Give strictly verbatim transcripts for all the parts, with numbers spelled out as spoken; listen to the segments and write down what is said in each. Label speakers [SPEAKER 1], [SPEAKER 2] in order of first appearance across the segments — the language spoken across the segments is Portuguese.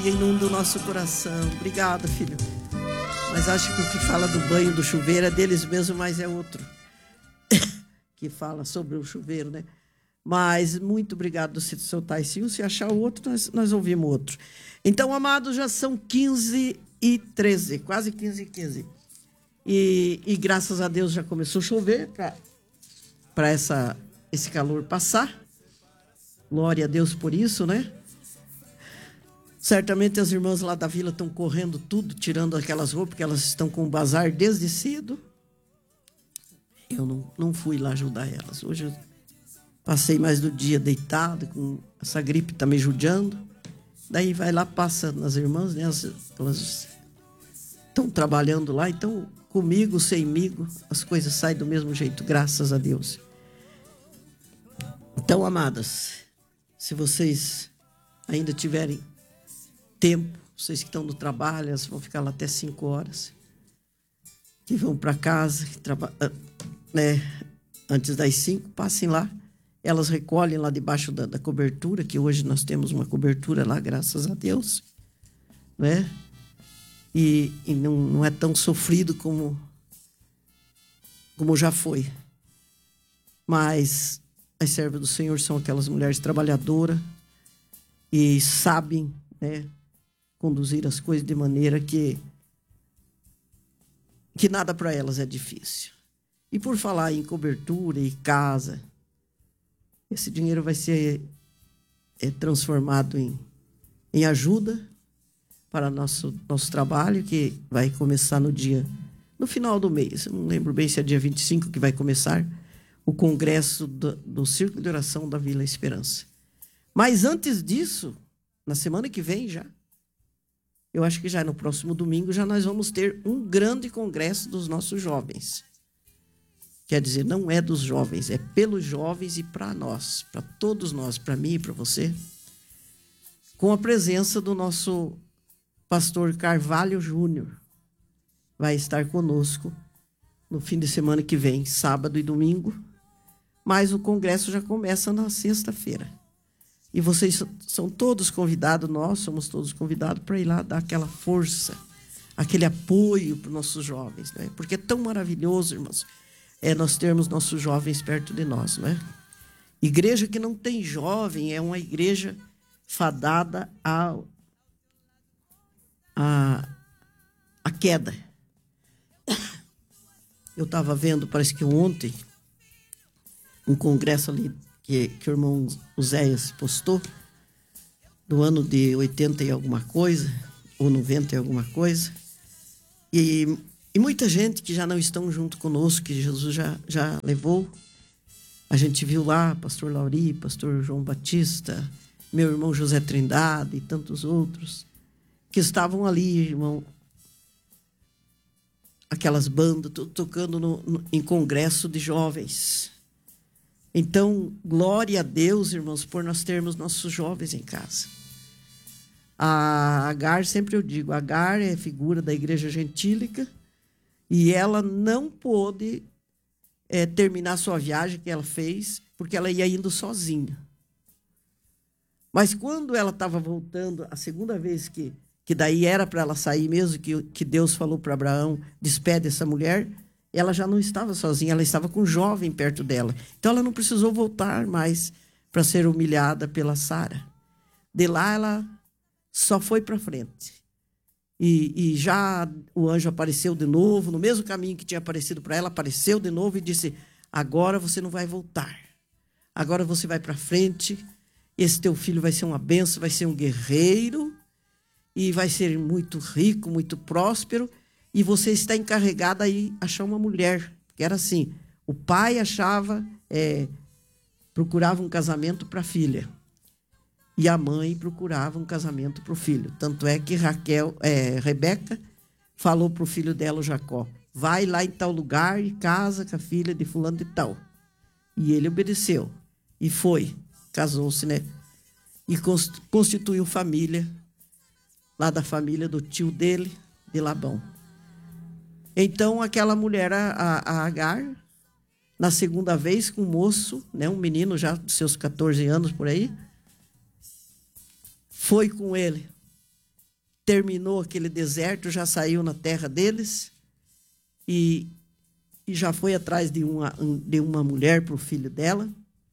[SPEAKER 1] aleluia, inunda o nosso coração. Obrigado, filho. Mas acho que o que fala do banho do chuveiro é deles mesmo, mas é outro que fala sobre o chuveiro, né? Mas muito obrigado se soltar esse um. Se achar o outro, nós, nós ouvimos outro. Então, amados, já são quinze e treze, quase quinze e quinze. E, e graças a Deus já começou a chover para essa esse calor passar. Glória a Deus por isso, né? Certamente as irmãs lá da vila estão correndo tudo, tirando aquelas roupas, porque elas estão com o bazar desde cedo. Eu não, não fui lá ajudar elas. Hoje eu passei mais do dia deitado, com essa gripe tá me judiando. Daí vai lá, passa nas irmãs, né? Elas, elas estão trabalhando lá, então comigo, semigo, as coisas saem do mesmo jeito, graças a Deus. Então, amadas, se vocês ainda tiverem tempo, vocês que estão no trabalho, elas vão ficar lá até cinco horas, que vão para casa, que traba... né? Antes das cinco, passem lá. Elas recolhem lá debaixo da, da cobertura, que hoje nós temos uma cobertura lá, graças a Deus, né? E, e não, não é tão sofrido como, como já foi. Mas as servas do Senhor são aquelas mulheres trabalhadoras e sabem, né, conduzir as coisas de maneira que, que nada para elas é difícil. E por falar em cobertura e casa, esse dinheiro vai ser é, transformado em, em ajuda para nosso, nosso trabalho, que vai começar no dia, no final do mês. Eu não lembro bem se é dia vinte e cinco que vai começar o congresso do, do Círculo de Oração da Vila Esperança. Mas antes disso, na semana que vem já, eu acho que já no próximo domingo, já nós vamos ter um grande congresso dos nossos jovens. Quer dizer, não é dos jovens, é pelos jovens e para nós, para todos nós, para mim e para você, com a presença do nosso pastor Carvalho Júnior. Vai estar conosco no fim de semana que vem, sábado e domingo, mas o congresso já começa na sexta-feira. E vocês são todos convidados, nós somos todos convidados para ir lá dar aquela força, aquele apoio para os nossos jovens, né? Porque é tão maravilhoso, irmãos, é nós termos nossos jovens perto de nós, né? Igreja que não tem jovem é uma igreja fadada a, a, a queda. Eu estava vendo, parece que ontem, um congresso ali que, que o irmão Oséias postou, do ano de oitenta e alguma coisa, ou noventa e alguma coisa, e, e muita gente que já não estão junto conosco, que Jesus já, já levou. A gente viu lá pastor Lauri, pastor João Batista, meu irmão José Trindade e tantos outros, que estavam ali, irmão, aquelas bandas tocando no, no, em congresso de jovens. Então, glória a Deus, irmãos, por nós termos nossos jovens em casa. A Agar, sempre eu digo, a Agar é figura da igreja gentílica e ela não pôde é, terminar sua viagem que ela fez porque ela ia indo sozinha. Mas quando ela estava voltando, a segunda vez que, que daí era para ela sair mesmo, que, que Deus falou para Abraão, despede essa mulher, ela já não estava sozinha, ela estava com um jovem perto dela. Então ela não precisou voltar mais para ser humilhada pela Sara. De lá ela só foi para frente. E, e já o anjo apareceu de novo, no mesmo caminho que tinha aparecido para ela, apareceu de novo e disse, agora você não vai voltar. Agora você vai para frente, esse teu filho vai ser uma bênção, vai ser um guerreiro, e vai ser muito rico, muito próspero, e você está encarregada aí achar uma mulher. Porque era assim, o pai achava, é, procurava um casamento para a filha. E a mãe procurava um casamento para o filho. Tanto é que Raquel, é, Rebeca falou para o filho dela, o Jacó, vai lá em tal lugar e casa com a filha de fulano de tal. E ele obedeceu. E foi, casou-se, né? E constituiu família, lá da família do tio dele, de Labão. Então, aquela mulher, a, a Agar, na segunda vez, com um moço, né, um menino já dos seus catorze anos por aí, foi com ele terminou aquele deserto, já saiu na terra deles e, e já foi atrás de uma, de uma mulher para o filho dela.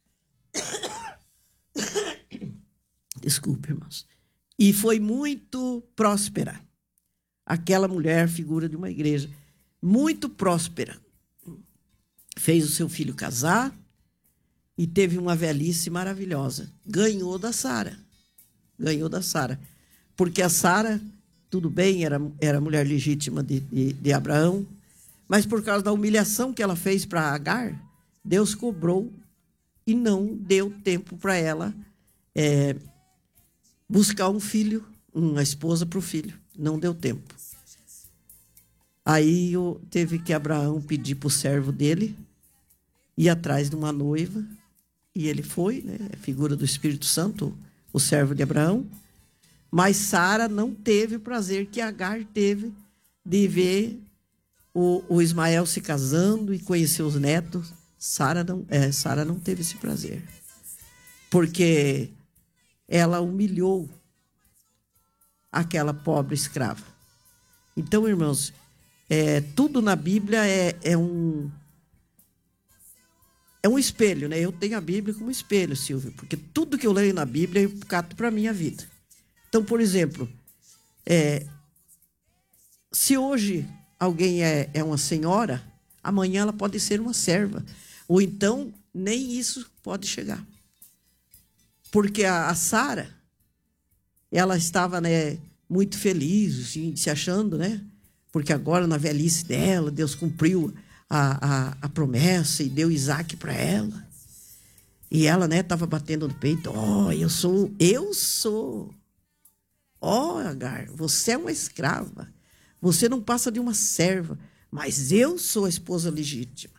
[SPEAKER 1] Desculpe, irmãos. E foi muito próspera. Aquela mulher, figura de uma igreja, muito próspera. Fez o seu filho casar e teve uma velhice maravilhosa. Ganhou da Sara. Ganhou da Sara. Porque a Sara, tudo bem, era, era mulher legítima de, de, de Abraão, mas por causa da humilhação que ela fez para Agar, Deus cobrou e não deu tempo para ela é, buscar um filho, uma esposa para o filho. Não deu tempo. Aí eu, teve que Abraão pedir para o servo dele ir atrás de uma noiva, e ele foi, né, figura do Espírito Santo, o servo de Abraão. Mas Sara não teve o prazer que Agar teve de ver o, o Ismael se casando e conhecer os netos. Sara não, é, Sara não teve esse prazer, porque ela humilhou aquela pobre escrava. Então, irmãos, é, tudo na Bíblia é, é um é um espelho, né? Eu tenho a Bíblia como espelho, Silvio, porque tudo que eu leio na Bíblia eu cato para a minha vida. Então, por exemplo, é, se hoje alguém é, é uma senhora, amanhã ela pode ser uma serva. Ou então, nem isso pode chegar. Porque a, a Sara, ela estava, né, muito feliz, assim, se achando, né? Porque agora, na velhice dela, Deus cumpriu a, a, a promessa e deu Isaac para ela. E ela, né, estava batendo no peito. Ó, oh, eu sou, eu sou... Ó, oh, Agar, você é uma escrava. Você não passa de uma serva. Mas eu sou a esposa legítima.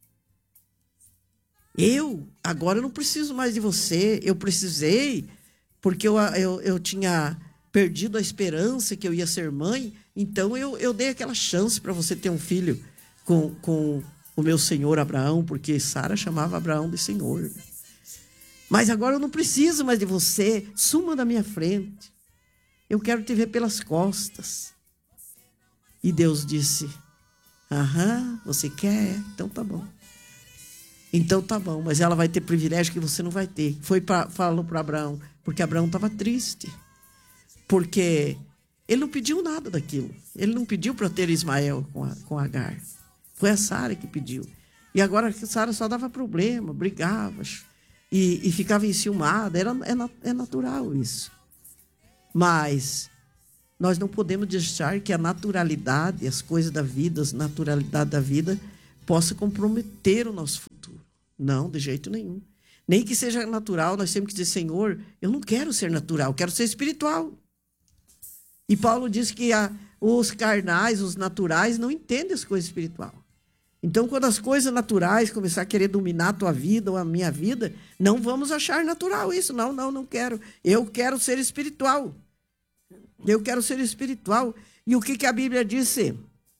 [SPEAKER 1] Eu, agora eu não preciso mais de você. Eu precisei, porque eu, eu, eu tinha perdido a esperança que eu ia ser mãe. Então eu, eu dei aquela chance para você ter um filho com, com o meu senhor Abraão, porque Sara chamava Abraão de senhor. Mas agora eu não preciso mais de você. Suma da minha frente. Eu quero te ver pelas costas. E Deus disse, aham, você quer? Então tá bom. Então tá bom, mas ela vai ter privilégio que você não vai ter. Foi pra, falou para Abraão, porque Abraão estava triste. Porque ele não pediu nada daquilo. Ele não pediu para ter Ismael com, a, com Agar. Foi a Sara que pediu. E agora a Sara só dava problema, brigava e, e ficava enciumada. Era, é, é natural isso. Mas nós não podemos deixar que a naturalidade, as coisas da vida, a naturalidade da vida, possa comprometer o nosso futuro. Não, de jeito nenhum. Nem que seja natural, nós temos que dizer, Senhor, eu não quero ser natural, eu quero ser espiritual. E Paulo diz que a, os carnais, os naturais, não entendem as coisas espirituais. Então, quando as coisas naturais começar a querer dominar a tua vida ou a minha vida, não vamos achar natural isso. Não, não, não quero. Eu quero ser espiritual. Eu quero ser espiritual. E o que, que a Bíblia disse?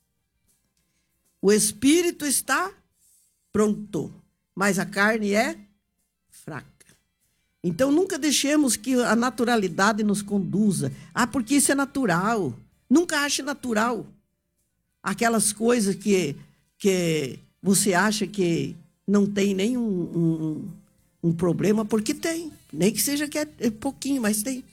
[SPEAKER 1] O espírito está pronto, mas a carne é fraca. Então, nunca deixemos que a naturalidade nos conduza. Ah, porque isso é natural. Nunca ache natural aquelas coisas que, que você acha que não tem nenhum um, um problema, porque tem. Nem que seja que é pouquinho, mas tem.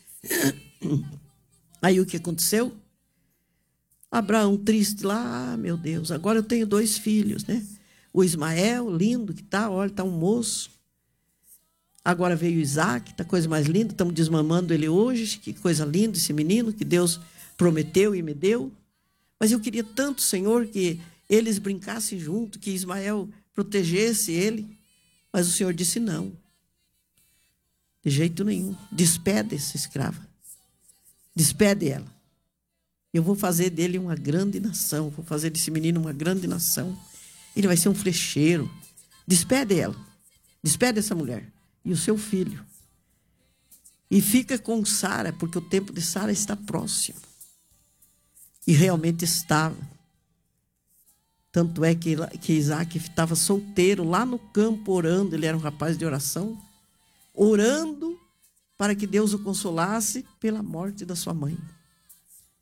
[SPEAKER 1] Aí o que aconteceu? Abraão triste lá, ah, meu Deus, agora eu tenho dois filhos, né? O Ismael, lindo que tá, olha, tá um moço. Agora veio o Isaac, tá coisa mais linda, estamos desmamando ele hoje, que coisa linda esse menino que Deus prometeu e me deu. Mas eu queria tanto, Senhor, que eles brincassem junto, que Ismael protegesse ele. Mas o Senhor disse não. De jeito nenhum. Despede essa escrava. Despede ela. Eu vou fazer dele uma grande nação. Vou fazer desse menino uma grande nação. Ele vai ser um flecheiro. Despede ela. Despede essa mulher. E o seu filho. E fica com Sara, porque o tempo de Sara está próximo. E realmente estava. Tanto é que, que Isaac estava solteiro lá no campo orando. Ele era um rapaz de oração. Orando para que Deus o consolasse pela morte da sua mãe.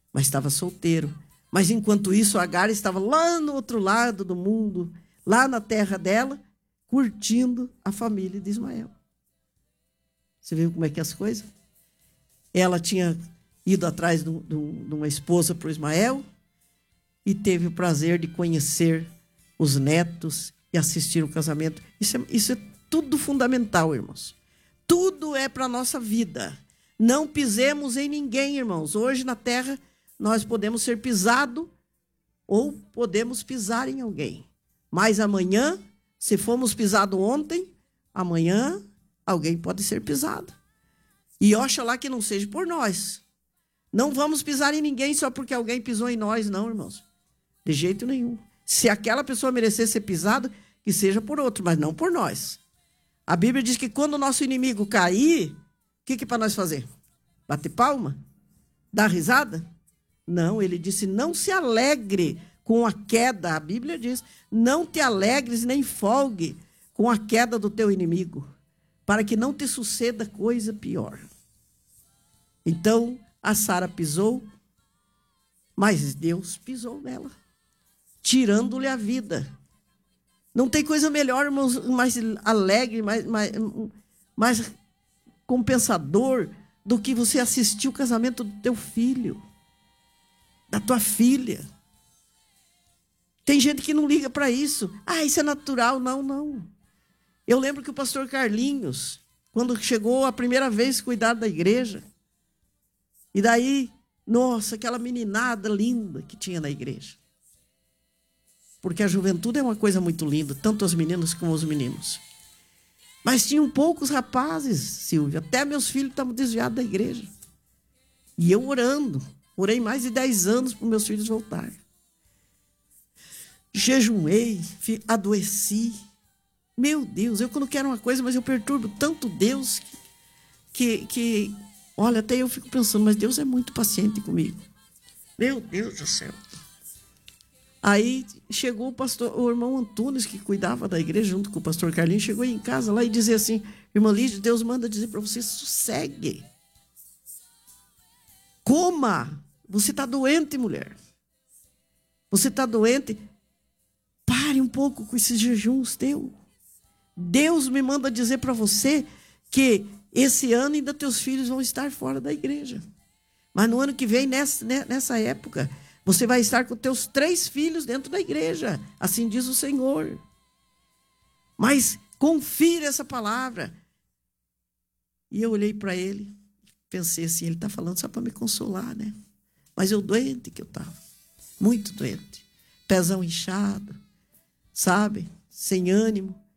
[SPEAKER 1] mas estava solteiro. Mas enquanto isso, Agar estava lá no outro lado do mundo, lá na terra dela, curtindo a família de Ismael. Você viu como é que é as coisas? Ela tinha ido atrás de, de uma esposa para o Ismael e teve o prazer de conhecer os netos e assistir o casamento. Isso é, isso é tudo fundamental, irmãos. Tudo é para a nossa vida. Não pisemos em ninguém, irmãos. Hoje na terra nós podemos ser pisados ou podemos pisar em alguém. Mas amanhã, se fomos pisados ontem, amanhã alguém pode ser pisado. E oxalá que não seja por nós. Não vamos pisar em ninguém só porque alguém pisou em nós, não, irmãos. De jeito nenhum. Se aquela pessoa merecer ser pisada, que seja por outro, mas não por nós. A Bíblia diz que quando o nosso inimigo cair, o que que é para nós fazer? Bater palma? Dar risada? Não, ele disse, não se alegre com a queda. A Bíblia diz, não te alegres nem folgue com a queda do teu inimigo, para que não te suceda coisa pior. Então, a Sara pisou, mas Deus pisou nela, tirando-lhe a vida. Não tem coisa melhor, irmãos, mais alegre, mais, mais, mais compensador do que você assistir o casamento do teu filho, da tua filha. Tem gente que não liga para isso. Ah, isso é natural. Não, não. Eu lembro que o pastor Carlinhos, quando chegou a primeira vez cuidar da igreja, e daí, nossa, aquela meninada linda que tinha na igreja. Porque a juventude é uma coisa muito linda, tanto as meninas como os meninos. Mas tinham poucos rapazes, Silvia. Até meus filhos estavam desviados da igreja. E eu orando. Orei mais de dez anos para meus filhos voltarem. Jejuei, adoeci. Meu Deus, eu quando quero uma coisa, mas eu perturbo tanto Deus que, que, que, olha, até eu fico pensando, mas Deus é muito paciente comigo. Meu Deus do céu. Aí chegou o pastor, o irmão Antunes, que cuidava da igreja junto com o pastor Carlinhos, chegou em casa lá e dizia assim, irmã Lídia, Deus manda dizer para você, sossegue. Coma. Você está doente, mulher. Você está doente. Pare um pouco com esses jejuns teus. Deus me manda dizer para você que esse ano ainda teus filhos vão estar fora da igreja. Mas no ano que vem, nessa, nessa época, você vai estar com teus três filhos dentro da igreja. Assim diz o Senhor. Mas confira essa palavra. E eu olhei para ele, pensei assim, ele está falando só para me consolar, né? Mas eu doente que eu estava. Muito doente. Pezão inchado, sabe? Sem ânimo.